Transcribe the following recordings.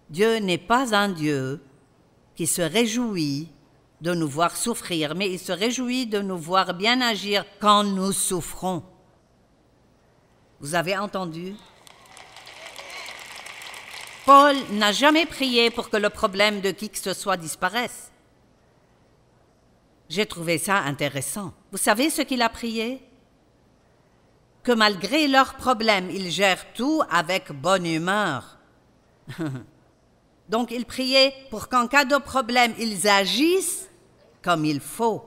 Dieu n'est pas un Dieu qui se réjouit de nous voir souffrir, mais il se réjouit de nous voir bien agir quand nous souffrons. Vous avez entendu? Paul n'a jamais prié pour que le problème de qui que ce soit disparaisse. J'ai trouvé ça intéressant. Vous savez ce qu'il a prié? Que malgré leurs problèmes, ils gèrent tout avec bonne humeur. Donc il priait pour qu'en cas de problème, ils agissent comme il faut.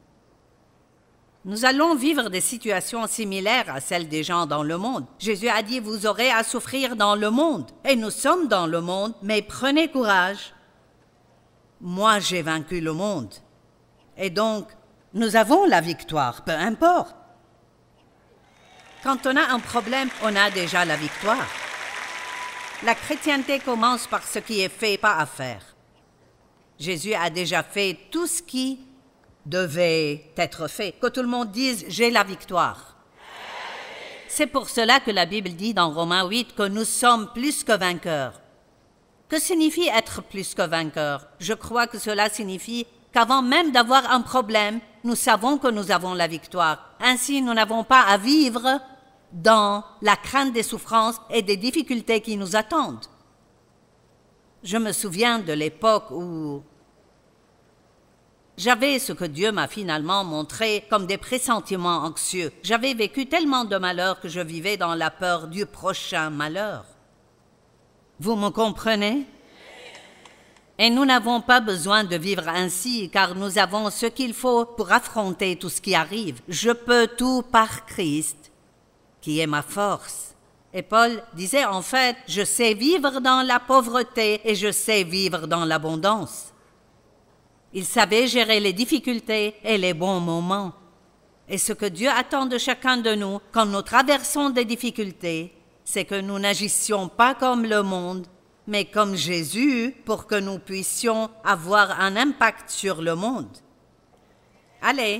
Nous allons vivre des situations similaires à celles des gens dans le monde. Jésus a dit, vous aurez à souffrir dans le monde. Et nous sommes dans le monde, mais prenez courage. Moi, j'ai vaincu le monde. Et donc, nous avons la victoire, peu importe. Quand on a un problème, on a déjà la victoire. La chrétienté commence par ce qui est fait, pas à faire. Jésus a déjà fait tout ce qui devait être fait. Que tout le monde dise « j'ai la victoire ». C'est pour cela que la Bible dit dans Romains 8 que nous sommes plus que vainqueurs. Que signifie être plus que vainqueurs? Je crois que cela signifie qu'avant même d'avoir un problème, nous savons que nous avons la victoire. Ainsi, nous n'avons pas à vivre dans la crainte des souffrances et des difficultés qui nous attendent. Je me souviens de l'époque où j'avais ce que Dieu m'a finalement montré comme des pressentiments anxieux. J'avais vécu tellement de malheurs que je vivais dans la peur du prochain malheur. Vous me comprenez? Et nous n'avons pas besoin de vivre ainsi, car nous avons ce qu'il faut pour affronter tout ce qui arrive. Je peux tout par Christ, qui est ma force. Et Paul disait en fait, je sais vivre dans la pauvreté et je sais vivre dans l'abondance. Il savait gérer les difficultés et les bons moments. Et ce que Dieu attend de chacun de nous quand nous traversons des difficultés, c'est que nous n'agissions pas comme le monde, mais comme Jésus, pour que nous puissions avoir un impact sur le monde. Allez.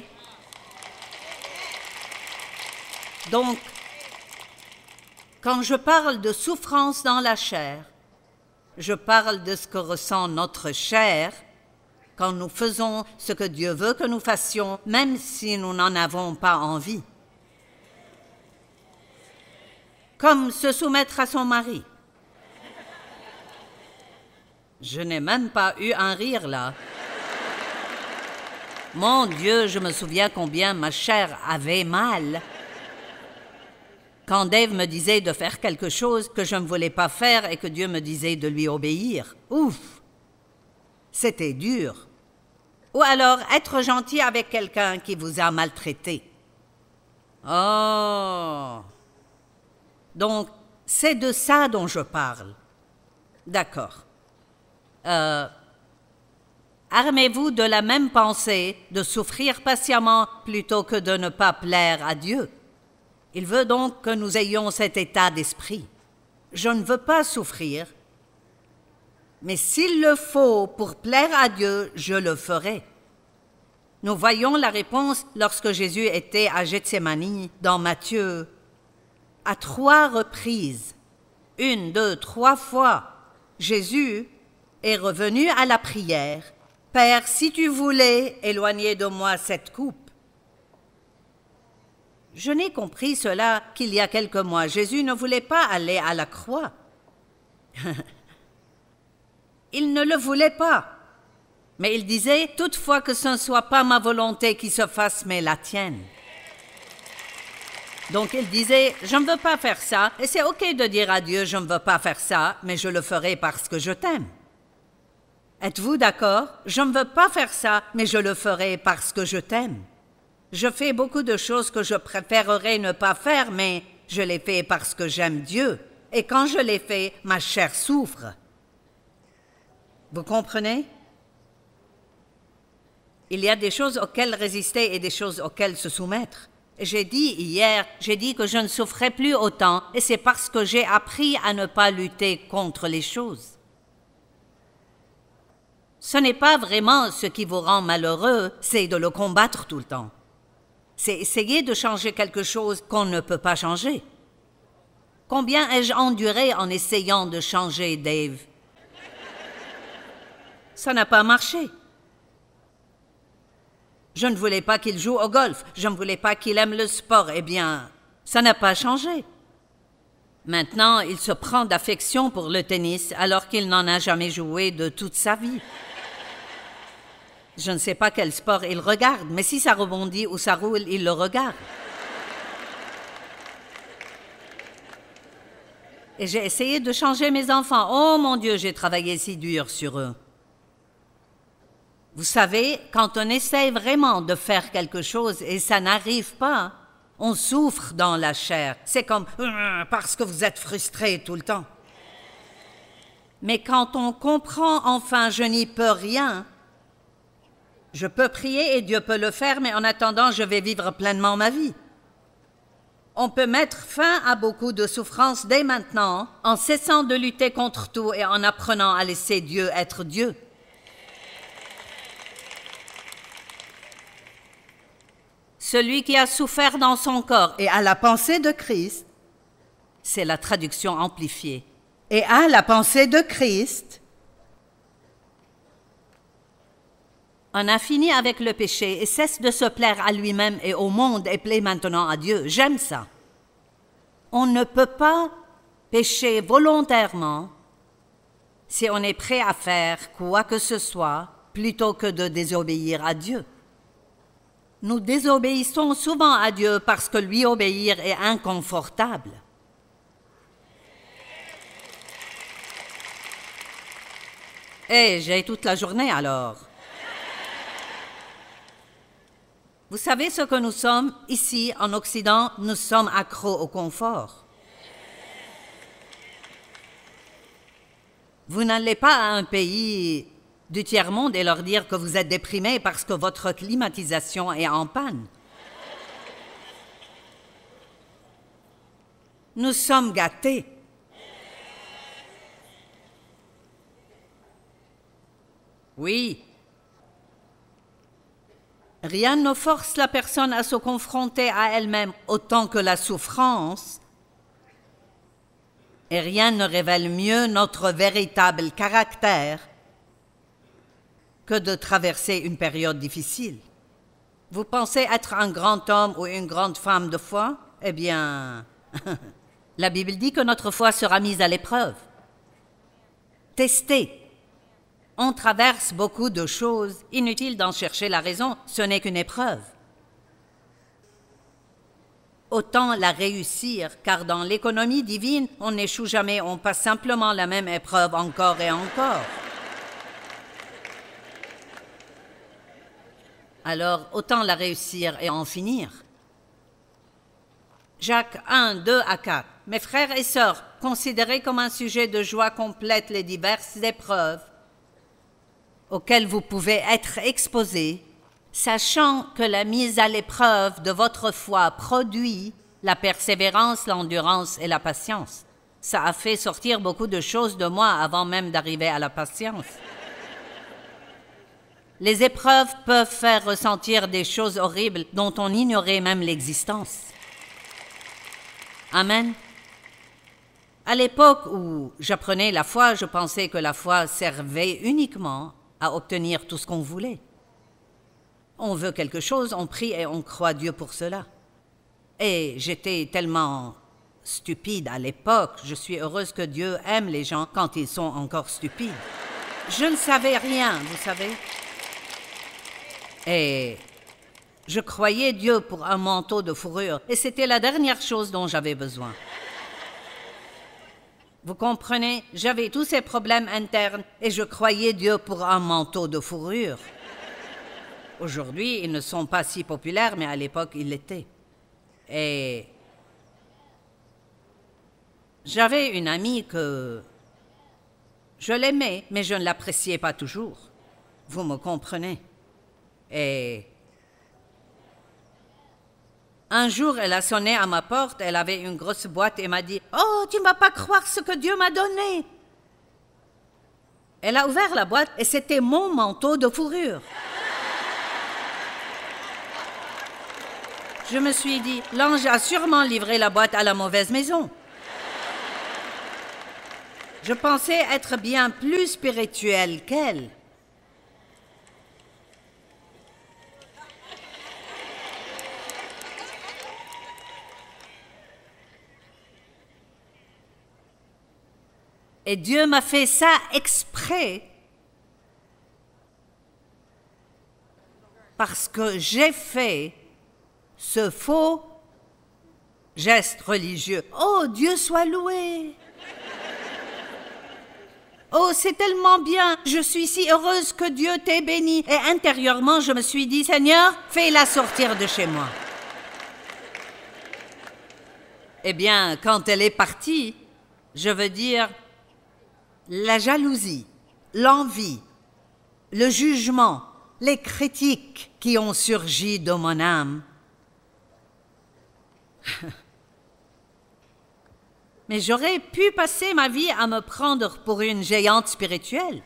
Donc, quand je parle de souffrance dans la chair, je parle de ce que ressent notre chair quand nous faisons ce que Dieu veut que nous fassions, même si nous n'en avons pas envie. Comme se soumettre à son mari. Je n'ai même pas eu un rire là. Mon Dieu, je me souviens combien ma chair avait mal. Quand Dave me disait de faire quelque chose que je ne voulais pas faire et que Dieu me disait de lui obéir. Ouf! C'était dur. Ou alors être gentil avec quelqu'un qui vous a maltraité. Oh! Donc, c'est de ça dont je parle. D'accord. Armez-vous de la même pensée de souffrir patiemment plutôt que de ne pas plaire à Dieu. Il veut donc que nous ayons cet état d'esprit. Je ne veux pas souffrir, mais s'il le faut pour plaire à Dieu, je le ferai. Nous voyons la réponse lorsque Jésus était à Gethsémani dans Matthieu. À 3 reprises, 1, 2, 3 fois, Jésus est revenu à la prière. « Père, si tu voulais éloigner de moi cette coupe. » Je n'ai compris cela qu'il y a quelques mois. Jésus ne voulait pas aller à la croix. Il ne le voulait pas. Mais il disait, toutefois que ce ne soit pas ma volonté qui se fasse, mais la tienne. Donc il disait, je ne veux pas faire ça, et c'est ok de dire à Dieu, je ne veux pas faire ça, mais je le ferai parce que je t'aime. Êtes-vous d'accord? Je ne veux pas faire ça, mais je le ferai parce que je t'aime. Je fais beaucoup de choses que je préférerais ne pas faire, mais je les fais parce que j'aime Dieu. Et quand je les fais, ma chair souffre. Vous comprenez? Il y a des choses auxquelles résister et des choses auxquelles se soumettre. J'ai dit hier, que je ne souffrais plus autant, et c'est parce que j'ai appris à ne pas lutter contre les choses. Ce n'est pas vraiment ce qui vous rend malheureux, c'est de le combattre tout le temps. C'est essayer de changer quelque chose qu'on ne peut pas changer. Combien ai-je enduré en essayant de changer Dave? Ça n'a pas marché. Je ne voulais pas qu'il joue au golf, je ne voulais pas qu'il aime le sport. Eh bien, ça n'a pas changé. Maintenant, il se prend d'affection pour le tennis alors qu'il n'en a jamais joué de toute sa vie. Je ne sais pas quel sport il regarde, mais si ça rebondit ou ça roule, il le regarde. Et j'ai essayé de changer mes enfants. Oh mon Dieu, j'ai travaillé si dur sur eux. Vous savez, quand on essaie vraiment de faire quelque chose et ça n'arrive pas, on souffre dans la chair. C'est comme parce que vous êtes frustré tout le temps. Mais quand on comprend enfin, je n'y peux rien, je peux prier et Dieu peut le faire, mais en attendant, je vais vivre pleinement ma vie. On peut mettre fin à beaucoup de souffrances dès maintenant, en cessant de lutter contre tout et en apprenant à laisser Dieu être Dieu. Celui qui a souffert dans son corps et a la pensée de Christ, c'est la traduction amplifiée, et a la pensée de Christ, on a fini avec le péché et cesse de se plaire à lui-même et au monde et plaît maintenant à Dieu. J'aime ça. On ne peut pas pécher volontairement si on est prêt à faire quoi que ce soit plutôt que de désobéir à Dieu. Nous désobéissons souvent à Dieu parce que lui obéir est inconfortable. Et j'ai toute la journée alors. Vous savez ce que nous sommes ici en Occident? Nous sommes accros au confort. Vous n'allez pas à un pays du tiers-monde et leur dire que vous êtes déprimé parce que votre climatisation est en panne. Nous sommes gâtés. Oui. Rien ne force la personne à se confronter à elle-même autant que la souffrance, et rien ne révèle mieux notre véritable caractère que de traverser une période difficile. Vous pensez être un grand homme ou une grande femme de foi? Eh bien, la Bible dit que notre foi sera mise à l'épreuve. Testée. On traverse beaucoup de choses. Inutile d'en chercher la raison, ce n'est qu'une épreuve. Autant la réussir, car dans l'économie divine, on n'échoue jamais, on passe simplement la même épreuve encore et encore. Alors, autant la réussir et en finir. Jacques 1, 2 à 4. Mes frères et sœurs, considérez comme un sujet de joie complète les diverses épreuves auxquelles vous pouvez être exposés, sachant que la mise à l'épreuve de votre foi produit la persévérance, l'endurance et la patience. Ça a fait sortir beaucoup de choses de moi avant même d'arriver à la patience. Les épreuves peuvent faire ressentir des choses horribles dont on ignorait même l'existence. Amen. À l'époque où j'apprenais la foi, je pensais que la foi servait uniquement à obtenir tout ce qu'on voulait. On veut quelque chose, on prie et on croit Dieu pour cela. Et j'étais tellement stupide à l'époque, je suis heureuse que Dieu aime les gens quand ils sont encore stupides. Je ne savais rien, vous savez. Et je croyais Dieu pour un manteau de fourrure, et c'était la dernière chose dont j'avais besoin. Vous comprenez, j'avais tous ces problèmes internes et je croyais Dieu pour un manteau de fourrure. Aujourd'hui, ils ne sont pas si populaires, mais à l'époque, ils l'étaient. Et j'avais une amie que je l'aimais, mais je ne l'appréciais pas toujours. Vous me comprenez. Et un jour, elle a sonné à ma porte, elle avait une grosse boîte et m'a dit « Oh, tu ne vas pas croire ce que Dieu m'a donné !» Elle a ouvert la boîte et c'était mon manteau de fourrure. Je me suis dit « L'ange a sûrement livré la boîte à la mauvaise maison. » Je pensais être bien plus spirituelle qu'elle. Et Dieu m'a fait ça exprès parce que j'ai fait ce faux geste religieux. Oh, Dieu soit loué! Oh, c'est tellement bien! Je suis si heureuse que Dieu t'ait béni. Et intérieurement, je me suis dit, Seigneur, fais-la sortir de chez moi. Eh bien, quand elle est partie, je veux dire, la jalousie, l'envie, le jugement, les critiques qui ont surgi de mon âme. Mais j'aurais pu passer ma vie à me prendre pour une géante spirituelle.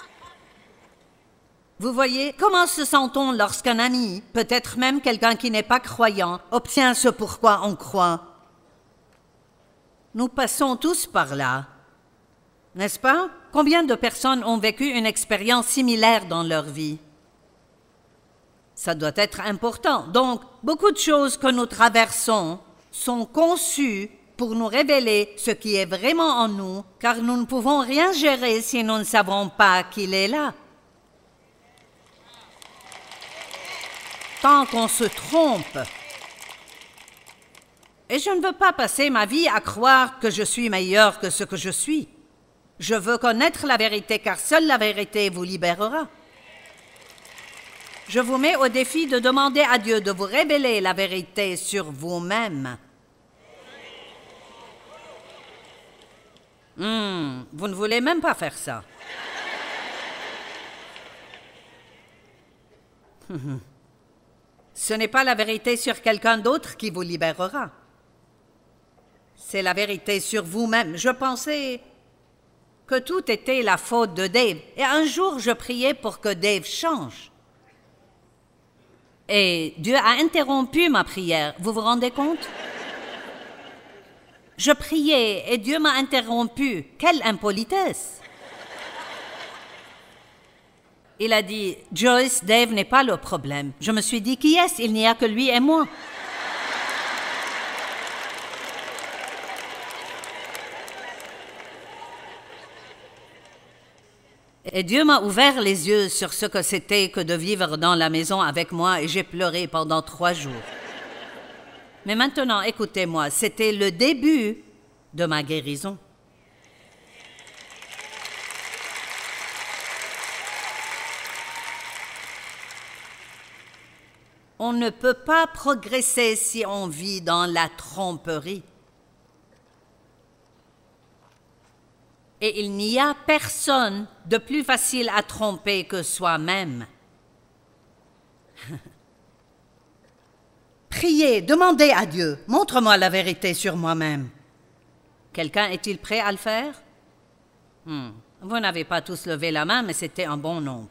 Vous voyez, comment se sent-on lorsqu'un ami, peut-être même quelqu'un qui n'est pas croyant, obtient ce pourquoi on croit? Nous passons tous par là, n'est-ce pas? Combien de personnes ont vécu une expérience similaire dans leur vie? Ça doit être important. Donc, beaucoup de choses que nous traversons sont conçues pour nous révéler ce qui est vraiment en nous, car nous ne pouvons rien gérer si nous ne savons pas qu'il est là. Tant qu'on se trompe. Et je ne veux pas passer ma vie à croire que je suis meilleur que ce que je suis. Je veux connaître la vérité, car seule la vérité vous libérera. Je vous mets au défi de demander à Dieu de vous révéler la vérité sur vous-même. Vous ne voulez même pas faire ça. Ce n'est pas la vérité sur quelqu'un d'autre qui vous libérera. C'est la vérité sur vous-même. Je pensais que tout était la faute de Dave. Et un jour, je priais pour que Dave change. Et Dieu a interrompu ma prière. Vous vous rendez compte? Je priais et Dieu m'a interrompu. Quelle impolitesse! Il a dit, Joyce, Dave n'est pas le problème. Je me suis dit, qui est-ce? Il n'y a que lui et moi. Et Dieu m'a ouvert les yeux sur ce que c'était que de vivre dans la maison avec moi et j'ai pleuré pendant 3 jours. Mais maintenant, écoutez-moi, c'était le début de ma guérison. On ne peut pas progresser si on vit dans la tromperie. Et il n'y a personne de plus facile à tromper que soi-même. Priez, demandez à Dieu, montre-moi la vérité sur moi-même. Quelqu'un est-il prêt à le faire? Vous n'avez pas tous levé la main, mais c'était un bon nombre.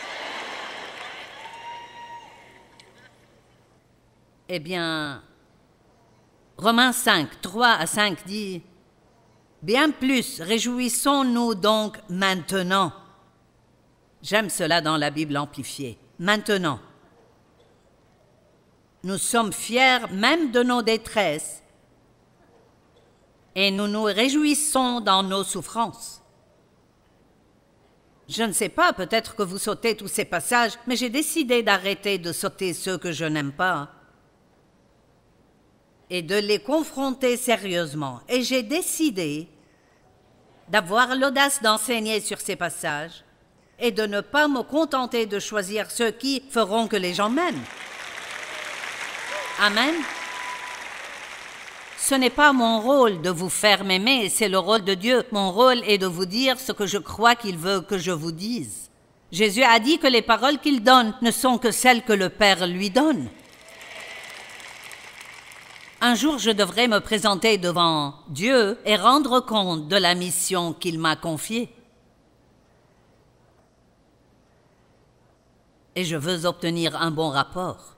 Eh bien, Romains 5, 3 à 5 dit... Bien plus, réjouissons-nous donc maintenant. J'aime cela dans la Bible amplifiée. Maintenant. Nous sommes fiers même de nos détresses et nous nous réjouissons dans nos souffrances. Je ne sais pas, peut-être que vous sautez tous ces passages, mais j'ai décidé d'arrêter de sauter ceux que je n'aime pas et de les confronter sérieusement. Et j'ai décidé d'avoir l'audace d'enseigner sur ces passages et de ne pas me contenter de choisir ceux qui feront que les gens m'aiment. Amen. Ce n'est pas mon rôle de vous faire m'aimer, c'est le rôle de Dieu. Mon rôle est de vous dire ce que je crois qu'il veut que je vous dise. Jésus a dit que les paroles qu'il donne ne sont que celles que le Père lui donne. Un jour, je devrais me présenter devant Dieu et rendre compte de la mission qu'il m'a confiée. Et je veux obtenir un bon rapport.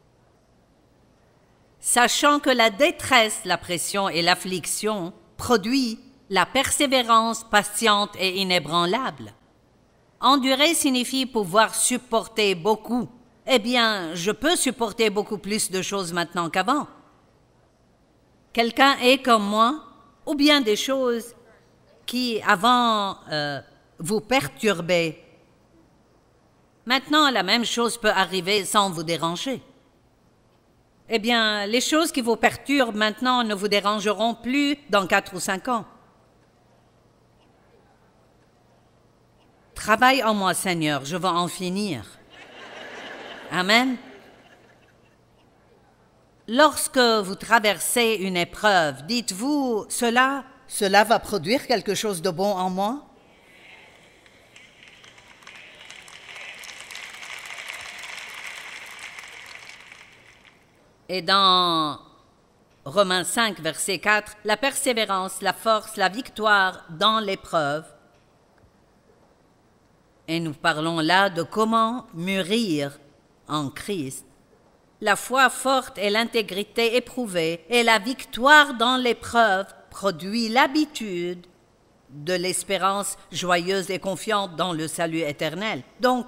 Sachant que la détresse, la pression et l'affliction produit la persévérance patiente et inébranlable. Endurer signifie pouvoir supporter beaucoup. Eh bien, je peux supporter beaucoup plus de choses maintenant qu'avant. Quelqu'un est comme moi, ou bien des choses qui avant vous perturbait, maintenant la même chose peut arriver sans vous déranger. Eh bien, les choses qui vous perturbent maintenant ne vous dérangeront plus dans 4 ou 5 ans. Travaille en moi, Seigneur, je veux en finir. Amen. Lorsque vous traversez une épreuve, dites-vous, cela va produire quelque chose de bon en moi? Et dans Romains 5, verset 4, la persévérance, la force, la victoire dans l'épreuve. Et nous parlons là de comment mûrir en Christ. La foi forte et l'intégrité éprouvée et la victoire dans l'épreuve produit l'habitude de l'espérance joyeuse et confiante dans le salut éternel. Donc,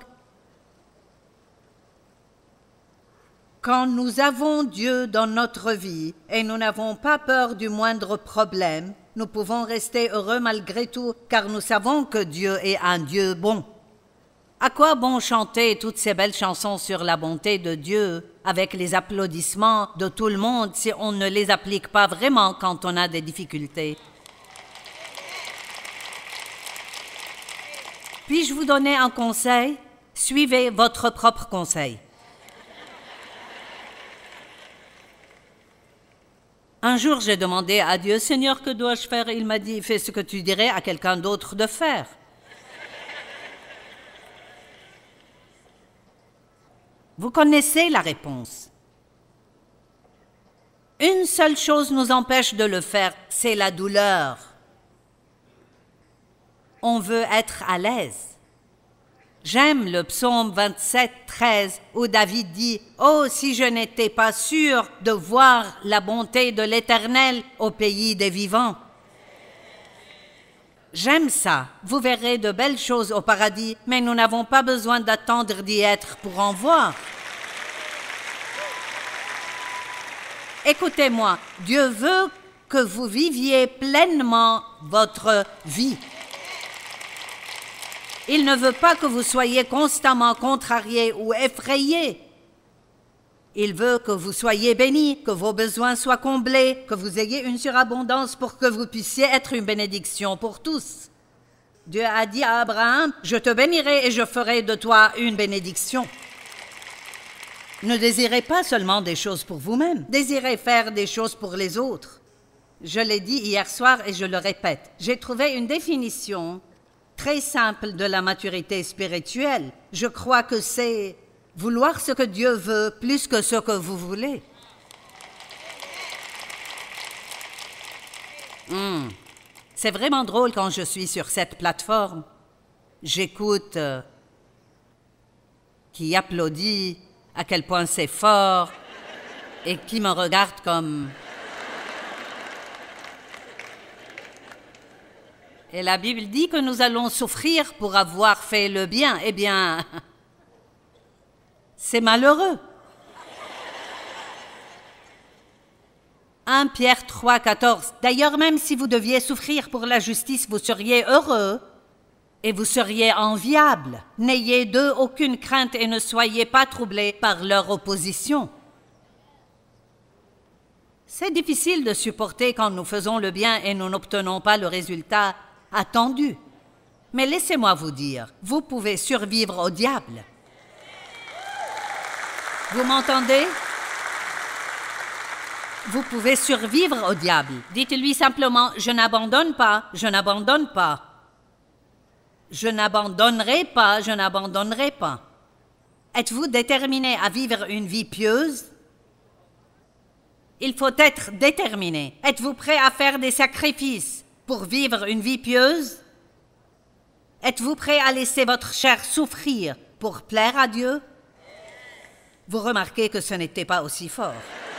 quand nous avons Dieu dans notre vie et nous n'avons pas peur du moindre problème, nous pouvons rester heureux malgré tout, car nous savons que Dieu est un Dieu bon. À quoi bon chanter toutes ces belles chansons sur la bonté de Dieu avec les applaudissements de tout le monde si on ne les applique pas vraiment quand on a des difficultés? Puis-je vous donner un conseil? Suivez votre propre conseil. Un jour, j'ai demandé à Dieu, « Seigneur, que dois-je faire ?» Il m'a dit, « Fais ce que tu dirais à quelqu'un d'autre de faire. » Vous connaissez la réponse. Une seule chose nous empêche de le faire, c'est la douleur. On veut être à l'aise. J'aime le psaume 27, 13, où David dit « Oh, si je n'étais pas sûr de voir la bonté de l'Éternel au pays des vivants. » J'aime ça. Vous verrez de belles choses au paradis, mais nous n'avons pas besoin d'attendre d'y être pour en voir. Écoutez-moi, Dieu veut que vous viviez pleinement votre vie. Il ne veut pas que vous soyez constamment contrariés ou effrayés. Il veut que vous soyez bénis, que vos besoins soient comblés, que vous ayez une surabondance pour que vous puissiez être une bénédiction pour tous. Dieu a dit à Abraham, « Je te bénirai et je ferai de toi une bénédiction. » Ne désirez pas seulement des choses pour vous-même, désirez faire des choses pour les autres. Je l'ai dit hier soir et je le répète, j'ai trouvé une définition très simple de la maturité spirituelle. Je crois que c'est vouloir ce que Dieu veut plus que ce que vous voulez. C'est vraiment drôle quand je suis sur cette plateforme. J'écoute qui applaudit, à quel point c'est fort, et qui me regarde comme... Et la Bible dit que nous allons souffrir pour avoir fait le bien. Eh bien, c'est malheureux. 1 Pierre 3, 14. D'ailleurs, même si vous deviez souffrir pour la justice, vous seriez heureux et vous seriez enviables. N'ayez d'eux aucune crainte et ne soyez pas troublés par leur opposition. C'est difficile de supporter quand nous faisons le bien et nous n'obtenons pas le résultat attendu. Mais laissez-moi vous dire, vous pouvez survivre au diable. Vous m'entendez? Vous pouvez survivre au diable. Dites-lui simplement, je n'abandonne pas, je n'abandonne pas. Je n'abandonnerai pas, je n'abandonnerai pas. Êtes-vous déterminé à vivre une vie pieuse? Il faut être déterminé. Êtes-vous prêt à faire des sacrifices pour vivre une vie pieuse? Êtes-vous prêt à laisser votre chair souffrir pour plaire à Dieu? Vous remarquez que ce n'était pas aussi fort.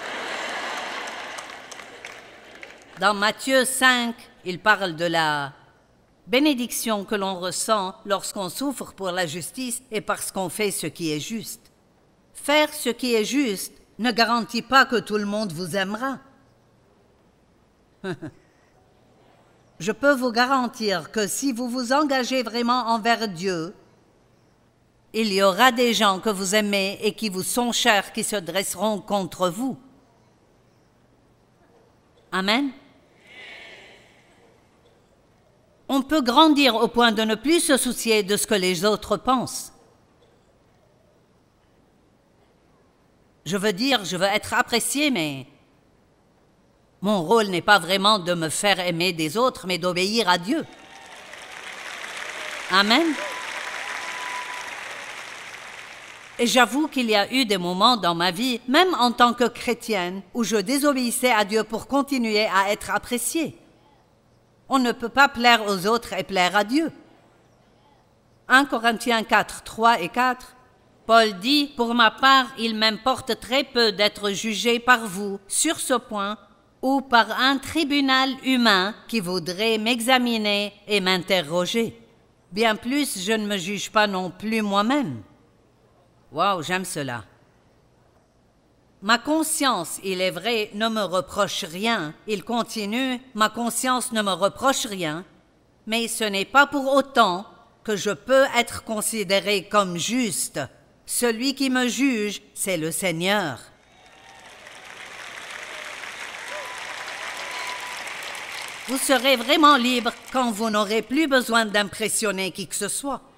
Dans Matthieu 5, il parle de la bénédiction que l'on ressent lorsqu'on souffre pour la justice et parce qu'on fait ce qui est juste. Faire ce qui est juste ne garantit pas que tout le monde vous aimera. Je peux vous garantir que si vous vous engagez vraiment envers Dieu, il y aura des gens que vous aimez et qui vous sont chers qui se dresseront contre vous. Amen. On peut grandir au point de ne plus se soucier de ce que les autres pensent. Je veux dire, je veux être apprécié, mais mon rôle n'est pas vraiment de me faire aimer des autres, mais d'obéir à Dieu. Amen. Et j'avoue qu'il y a eu des moments dans ma vie, même en tant que chrétienne, où je désobéissais à Dieu pour continuer à être appréciée. On ne peut pas plaire aux autres et plaire à Dieu. 1 Corinthiens 4, 3 et 4. Paul dit, « Pour ma part, il m'importe très peu d'être jugé par vous sur ce point ou par un tribunal humain qui voudrait m'examiner et m'interroger. Bien plus, je ne me juge pas non plus moi-même. » Waouh, j'aime cela. Ma conscience, il est vrai, ne me reproche rien. Il continue, ma conscience ne me reproche rien, mais ce n'est pas pour autant que je peux être considéré comme juste. Celui qui me juge, c'est le Seigneur. Vous serez vraiment libre quand vous n'aurez plus besoin d'impressionner qui que ce soit.